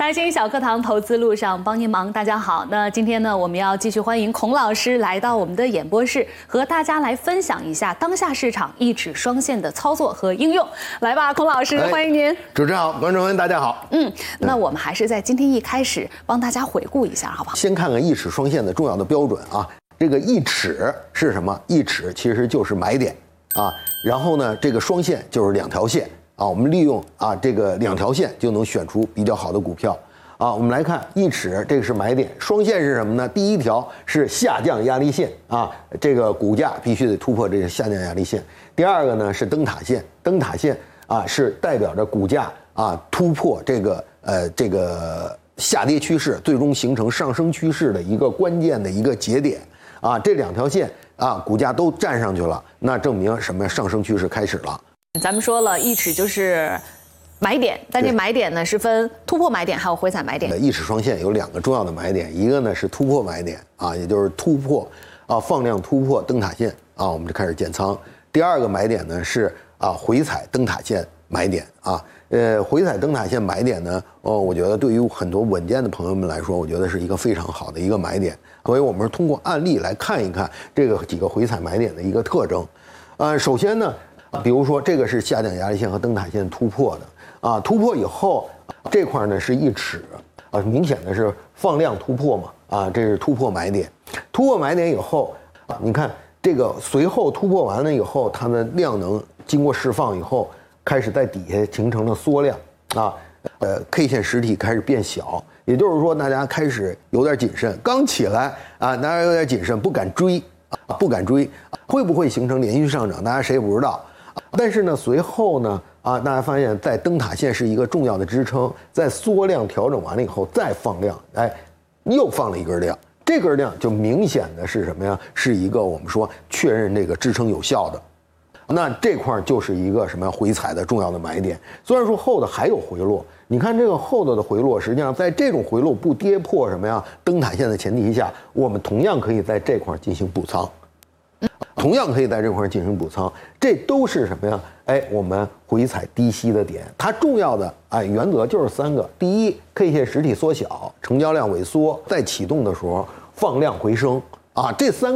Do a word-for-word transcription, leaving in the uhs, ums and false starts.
财经小课堂，投资路上帮您忙。大家好，那今天呢，我们要继续欢迎孔老师来到我们的演播室，和大家来分享一下当下市场一指双线的操作和应用。来吧，孔老师，哎、欢迎您。 主持人好，观众们大家好。 嗯，那我们还是在今天一开始帮大家回顾一下，好不好？ 先看看一指双线的重要的标准啊。这个一尺是什么？一尺其实就是买点啊。然后呢，这个双线就是两条线。啊，我们利用啊这个两条线就能选出比较好的股票啊。我们来看一尺，这个是买点，双线是什么呢？第一条是下降压力线啊，这个股价必须得突破这个下降压力线。第二个呢是灯塔线，灯塔线啊是代表着股价啊突破这个呃这个下跌趋势，最终形成上升趋势的一个关键的一个节点啊。这两条线啊股价都站上去了，那证明什么呀？上升趋势开始了。 咱们说了一尺就是买点，但这买点呢是分突破买点还有回踩买点。 一尺双线有两个重要的买点，一个呢是突破买点啊，也就是突破啊放量突破灯塔线啊，我们就开始建仓。第二个买点呢是啊回踩灯塔线买点啊，呃回踩灯塔线买点呢，哦，我觉得对于很多稳健的朋友们来说，我觉得是一个非常好的一个买点。所以我们是通过案例来看一看这个几个回踩买点的一个特征。呃，首先呢。比如说，这个是下降压力线和灯塔线突破的啊，突破以后这块呢是一尺啊，明显的是放量突破嘛啊，这是突破买点。突破买点以后啊，你看这个随后突破完了以后，它的量能经过释放以后，开始在底下形成了缩量啊，呃 K 线实体开始变小，也就是说大家开始有点谨慎，刚起来啊，大家有点谨慎，不敢追啊，不敢追，会不会形成连续上涨？大家谁也不知道。但是呢，随后呢，啊，大家发现，在灯塔线是一个重要的支撑，在缩量调整完了以后再放量，哎，又放了一根量，这根量就明显的是什么呀？是一个我们说确认这个支撑有效的，那这块就是一个什么呀？回踩的重要的买点。虽然说后头还有回落，你看这个后头的回落，实际上在这种回落不跌破什么呀？灯塔线的前提下，我们同样可以在这块进行补仓。同样可以在这块进行补仓，这都是什么呀？哎，我们回踩低吸的点，它重要的哎原则就是三个：第一 ，K 线实体缩小，成交量萎缩，在启动的时候放量回升啊，这三。